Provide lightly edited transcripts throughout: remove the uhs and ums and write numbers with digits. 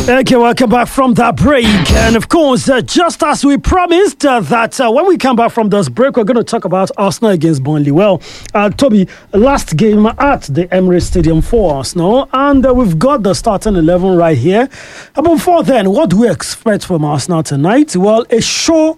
Okay, welcome back from that break. And of course, just as we promised that when we come back from this break, we're going to talk about Arsenal against Burnley. Well, Toby, last game at the Emirates Stadium for Arsenal, and we've got the starting 11 right here. But before then, what do we expect from Arsenal tonight? Well, a show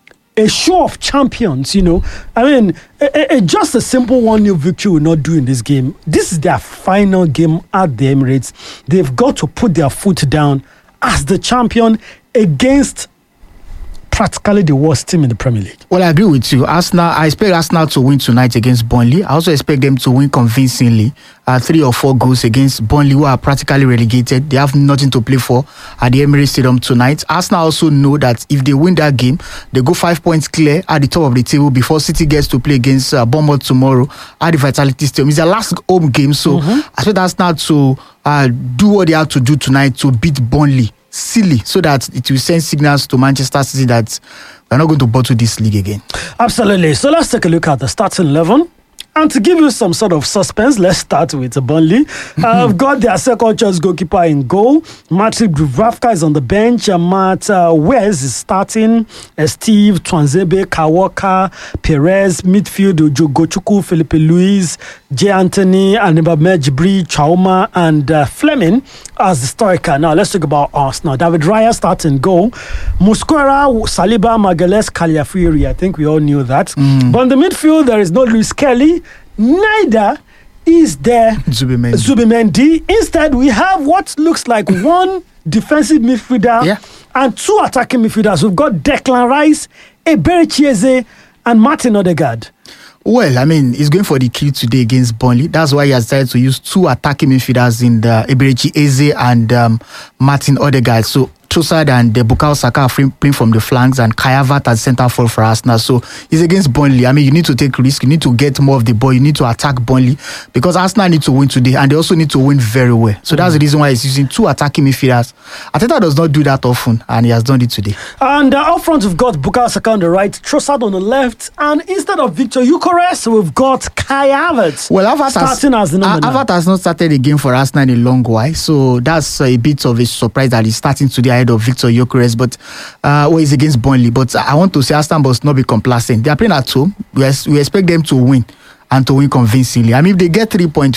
of champions, you know. I mean, just a simple 1-0 victory will not do in this game. This is their final game at the Emirates. They've got to put their foot down as the champion against practically the worst team in the Premier League. Well, I agree with you. I expect Arsenal to win tonight against Burnley. I also expect them to win convincingly. 3 or 4 goals against Burnley, who are practically relegated. They have nothing to play for at the Emirates Stadium tonight. Arsenal also know that if they win that game, they go 5 points clear at the top of the table before City gets to play against Bournemouth tomorrow at the Vitality Stadium. It's their last home game, so I expect Arsenal to do what they have to do tonight to beat Burnley silly, so that it will send signals to Manchester City that we're not going to bottle this league again. Absolutely. So let's take a look at the starting 11. And to give you some sort of suspense, let's start with Burnley. I've got their second choice goalkeeper in goal. Maciej Dubravka is on the bench. Matt Wes is starting. Steve, Twanzebe, Kawaka, Perez, midfield, Gochukwu, Felipe Luis, J. Anthony, Anibame Jibri, Chauma, and Fleming as the striker. Now, let's talk about Arsenal. David Raya starts in goal. Musquera, Saliba, Magalhaes, Caliafiori. I think we all knew that. But in the midfield, there is no Luis Kelly. Neither is there Zubimendi. Instead, we have what looks like one defensive midfielder and 2 attacking midfielders. We've got Declan Rice, Eberechi Eze, and Martin Odegaard. Well, I mean, he's going for the kill today against Burnley. That's why he has decided to use 2 attacking midfielders in the Eberechi Eze and Martin Odegaard. So Trossard and Bukayo Saka are playing from the flanks, and Kai Havertz as centre forward for Arsenal. So he's against Burnley. I mean, you need to take risk. You need to get more of the ball. You need to attack Burnley because Arsenal need to win today, and they also need to win very well. So that's the reason why he's using 2 attacking midfielders. Arteta does not do that often, and he has done it today. And up front, we've got Bukayo Saka on the right, Trossard on the left, and instead of Victor Gyökeres, we've got Kai Havertz. Well, Havertz as the number 9. Havertz has not started a game for Arsenal in a long while, so that's a bit of a surprise that he's starting today ahead of Victor Gyökeres, but he's against Burnley. But I want to say Arsenal must not be complacent. They are playing at home. We expect them to win, and to win convincingly. I mean, if they get 3 points,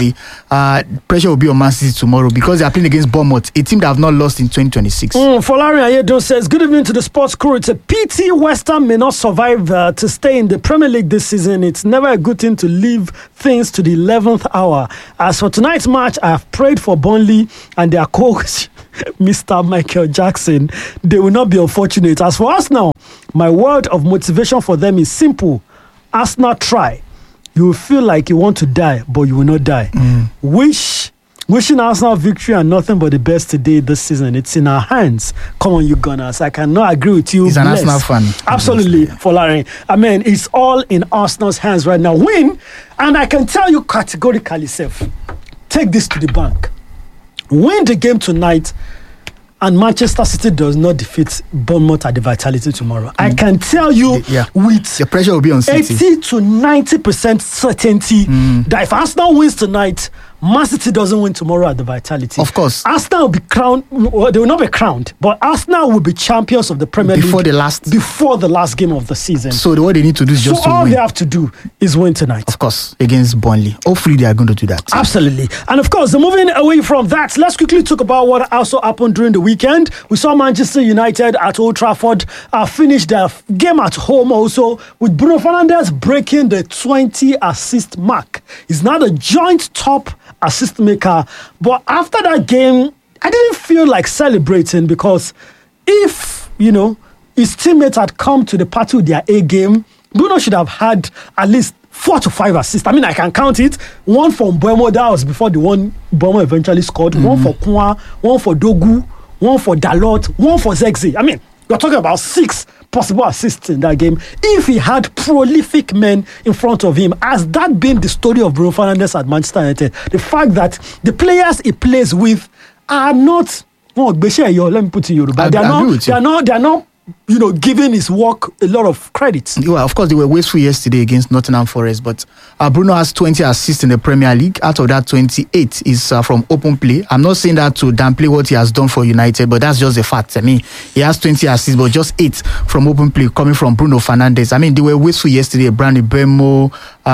pressure will be on Man City tomorrow because they are playing against Bournemouth, a team that have not lost in 2026. Folarin Ayedo says, good evening to the sports crew. It's a pity West Ham may not survive to stay in the Premier League this season. It's never a good thing to leave things to the 11th hour. As for tonight's match, I have prayed for Burnley and their coach, Mr. Michael Jackson. They will not be unfortunate. As for us now, my word of motivation for them is simple. Arsenal try. You will feel like you want to die, but you will not die. Wishing Arsenal victory and nothing but the best today this season. It's in our hands. Come on, you Gunners. I cannot agree with you. He's an Arsenal fan. Absolutely, Folarin. I mean, it's all in Arsenal's hands right now. Win, and I can tell you categorically, Seth, take this to the bank. Win the game tonight, and Manchester City does not defeat Bournemouth at the Vitality tomorrow. I can tell you with the pressure will be on City. 80 to 90% certainty that if Arsenal wins tonight, Man City doesn't win tomorrow at the Vitality. Of course. Arsenal will be crowned. Well, they will not be crowned, but Arsenal will be champions of the Premier League before the last game of the season. So what they need to do is just to win. All they have to do is win tonight. Of course, against Burnley. Hopefully they are going to do that. Absolutely. And of course, moving away from that, let's quickly talk about what also happened during the weekend. We saw Manchester United at Old Trafford finish their game at home also, with Bruno Fernandes breaking the 20 assist mark. He's now the joint top assist maker. But after that game, I didn't feel like celebrating because if, his teammates had come to the party with their A game, Bruno should have had at least 4 to 5 assists. I mean, I can count it. One from Mbeumo, that was before the one Mbeumo eventually scored. One for Kwa, one for Dogu, one for Dalot, one for Zexi. I mean, we're talking about 6 possible assists in that game. If he had prolific men in front of him, has that been the story of Bruno Fernandes at Manchester United? The fact that the players he plays with are not, let me put it in Yoruba. They are not giving his work a lot of credit. Well, of course, they were wasteful yesterday against Nottingham Forest, but Bruno has 20 assists in the Premier League. Out of that, 28 is from open play. I'm not saying that to downplay what he has done for United, but that's just the fact. I mean, he has 20 assists, but just 8 from open play coming from Bruno Fernandes. I mean, they were wasteful yesterday. Brandon Bemo,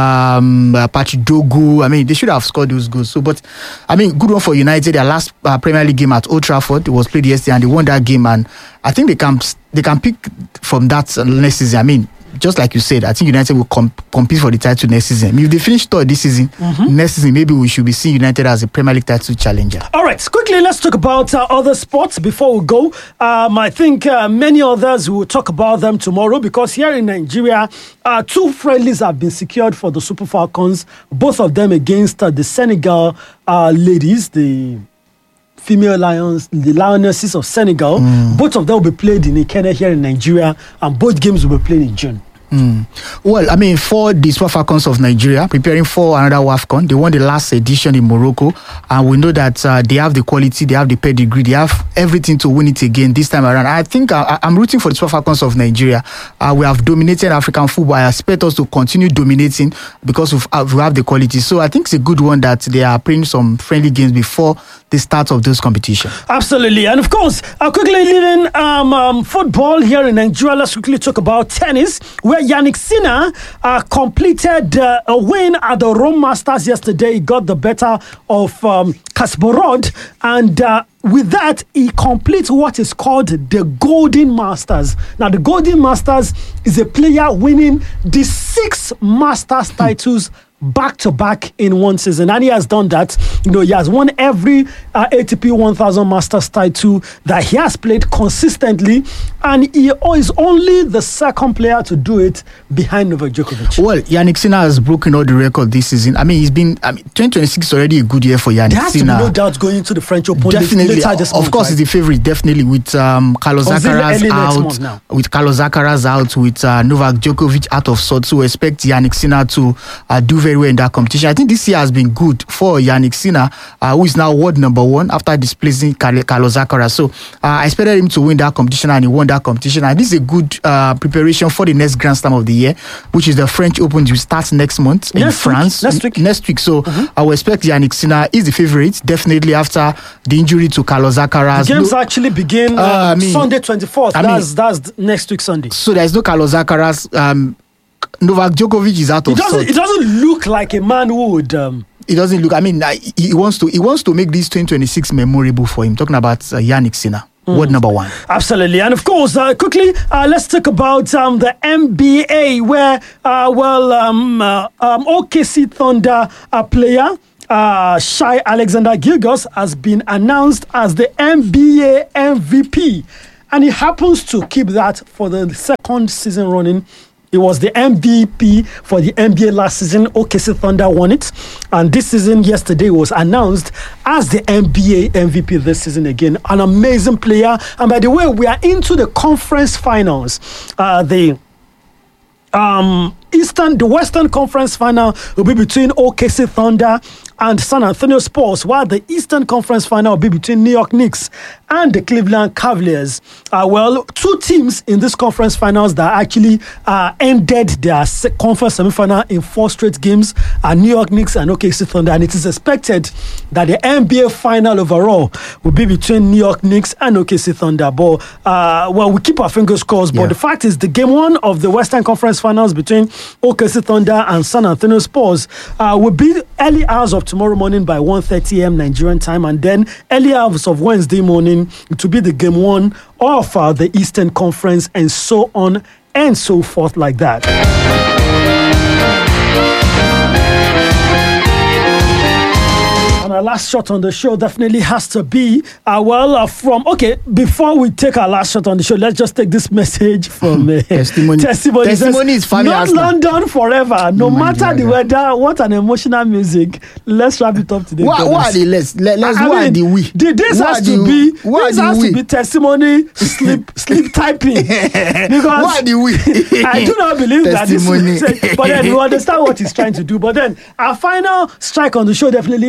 Patrick Dogu. I mean, they should have scored those goals. So, but I mean, good one for United. Their last Premier League game at Old Trafford, it was played yesterday, and they won that game. And I think they can pick from that next season. I mean, just like you said, I think United will compete for the title next season. I mean, if they finish third this season, next season maybe we should be seeing United as a Premier League title challenger. All right, quickly let's talk about other sports before we go. I think many others will talk about them tomorrow, because here in Nigeria, 2 friendlies have been secured for the Super Falcons. Both of them against the Senegal ladies, the female lions, the Lionesses of Senegal. Both of them will be played in Ikene here in Nigeria, and both games will be played in June. Well, I mean, for the Super Falcons of Nigeria, preparing for another WAFCON, they won the last edition in Morocco, and we know that they have the quality, they have the pedigree, they have everything to win it again this time around. I think I'm rooting for the Super Falcons of Nigeria. We have dominated African football. I expect us to continue dominating because we have the quality. So I think it's a good one that they are playing some friendly games before the start of those competitions. Absolutely. And of course, quickly leaving football here in Nigeria, let's quickly talk about tennis, where Yannick Sinner completed a win at the Rome Masters yesterday. He got the better of Kasparov, and with that, he completes what is called the Golden Masters. Now, the Golden Masters is a player winning the 6 Masters titles back-to-back in one season, and he has done that. He has won every ATP 1000 Masters title that he has played consistently, and he is only the second player to do it behind Novak Djokovic. Well, Yannick Sinner has broken all the record this season. I mean, 2026 is already a good year for Yannick Sinner. There has to be no doubt going into the French Open. Definitely, later this month, of course, right? He's the favorite. Definitely, with Carlos Alcaraz out, with Novak Djokovic out of sorts. So expect Yannick Sinner to do very well in that competition. I think this year has been good for Yannick Sinner, who is now world number 1 after displacing Carlos Alcaraz. So I expected him to win that competition, and he won that competition. And this is a good preparation for the next Grand Slam of the year, which is the French Open, which starts next month in France. Next week. So I will expect Yannick Sinner is the favorite, definitely after the injury to Carlos Alcaraz. The games actually begin Sunday 24th. That's next week Sunday. So there's no Carlos Alcaraz. Novak Djokovic is out of sorts. It doesn't look like a man who would. It doesn't look. I mean, he wants to make this 2026 memorable for him. Talking about Yannick Sinner. World number 1. Absolutely. And of course, quickly, let's talk about the NBA, where, OKC Thunder player Shai Alexander-Gilgeous has been announced as the NBA MVP. And he happens to keep that for the second season running. He was the MVP for the NBA last season. OKC Thunder won it. And this season, yesterday, was announced as the NBA MVP this season again. An amazing player. And by the way, we are into the conference finals. The Western Conference final will be between OKC Thunder and San Antonio Spurs, while the Eastern Conference final will be between New York Knicks and the Cleveland Cavaliers. 2 teams in this conference finals that actually ended their conference semifinal in 4 straight games are New York Knicks and OKC Thunder, and it is expected that the NBA final overall will be between New York Knicks and OKC Thunder. But we keep our fingers crossed. But the fact is, the game 1 of the Western Conference finals between OKC Thunder and San Antonio Spurs will be early hours of tomorrow morning by 1:30 a.m. Nigerian time, and then early hours of Wednesday morning to be the game 1 of the Eastern Conference, and so on and so forth like that. And our last shot on the show definitely has to be before we take our last shot on the show, let's just take this message from Testimony. Testimony is funny. Not London forever, no matter the weather. What an emotional music. Let's wrap it up today. What are the This has to be Testimony sleep typing. Because what are the we? I do not believe that this is, but then we understand what he's trying to do. But then our final strike on the show definitely has to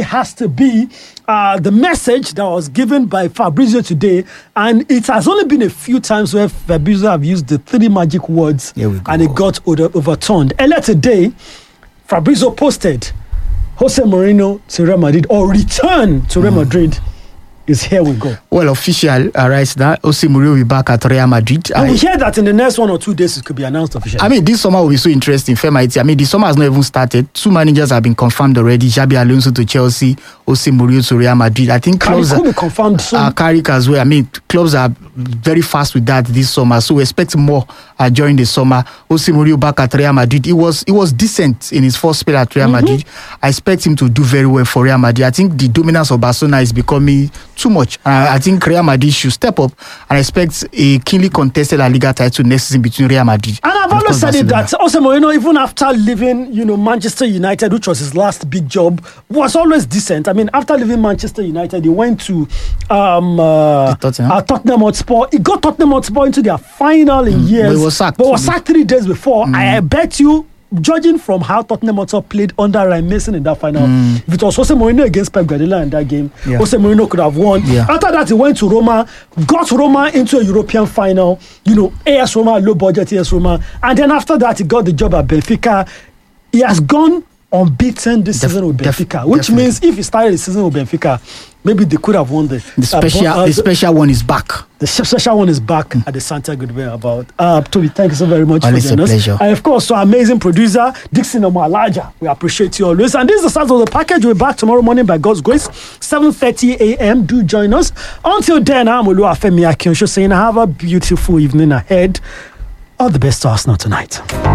be the message that was given by Fabrizio today, and it has only been a few times where Fabrizio have used the 3 magic words and it got overturned. Earlier today, Fabrizio posted Jose Mourinho to Real Madrid, or return to Real Madrid. Is here we go. Well, official right now, Jose Mourinho will be back at Real Madrid. And we hear that in the next 1 or 2 days it could be announced officially. I mean, this summer will be so interesting. The summer has not even started. 2 managers have been confirmed already. Xabi Alonso to Chelsea, Jose Mourinho to Real Madrid. I think clubs could be confirmed soon. Carrick as well. I mean, clubs are very fast with that this summer, so we expect more during the summer. Jose Mourinho back at Real Madrid. It was decent in his first spell at Real Madrid. I expect him to do very well for Real Madrid. I think the dominance of Barcelona is becoming too much. I think Real Madrid should step up and expect a keenly contested La Liga title next season between Real Madrid. And I've always said it that Jose Mourinho, even after leaving, Manchester United, which was his last big job, was always decent. I mean, after leaving Manchester United, he went to Tottenham Hotspur. He got Tottenham Hotspur into their final in years. But he was sacked. But was sacked 3 days before. I bet you, judging from how Tottenham Hotspur played under Ryan Mason in that final, if it was Jose Mourinho against Pep Guardiola in that game, Jose Mourinho could have won. After that, he went to Roma, got Roma into a European final, AS Roma, low budget AS Roma, and then after that, he got the job at Benfica. He has gone unbeaten this season with Benfica, which means if he started the season with Benfica, maybe they could have won the special one is back. The special one is back at the Santiago Bernabeu. Toby, thank you so very much always for joining us. Pleasure. And of course, our amazing producer, Dixon Omalaja. We appreciate you always. And this is the start of the package. We'll be back tomorrow morning by God's grace, 7:30 a.m. Do join us. Until then, I'm Oluwafemi Akionsho saying have a beautiful evening ahead. All the best to Arsenal tonight.